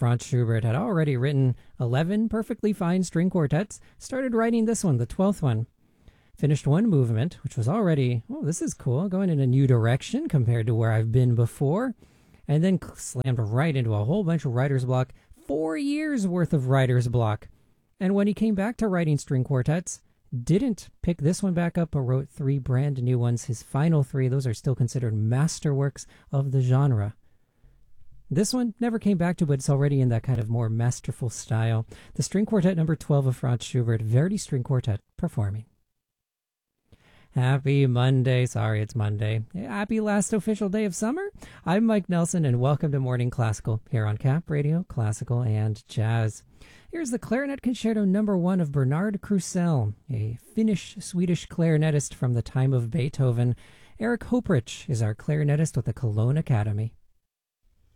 Franz Schubert had already written 11 perfectly fine string quartets, started writing this one, the 12th one. Finished one movement, which was already, oh, this is cool, going in a new direction compared to where I've been before, and then slammed right into a whole bunch of writer's block, 4 years worth of writer's block. And when he came back to writing string quartets, didn't pick this one back up, but wrote 3 brand new ones. His final 3, those are still considered masterworks of the genre. This one never came back to, but it's already in that kind of more masterful style. The string quartet number 12 of Franz Schubert, Verdi String Quartet, performing. Happy Monday. Sorry, it's Monday. Happy last official day of summer. I'm Mike Nelson, and welcome to Morning Classical here on Cap Radio, Classical and Jazz. Here's the Clarinet Concerto number 1 of Bernard Krusell, a Finnish-Swedish clarinetist from the time of Beethoven. Eric Hoprich is our clarinetist with the Cologne Academy.